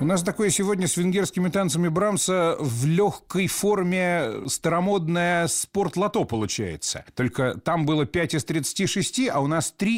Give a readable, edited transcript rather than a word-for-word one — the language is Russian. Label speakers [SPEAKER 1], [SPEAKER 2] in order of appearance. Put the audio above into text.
[SPEAKER 1] У нас такое сегодня с венгерскими танцами Брамса в легкой форме старомодное спорт-лото получается. Только там было 5 из 36, а у нас 3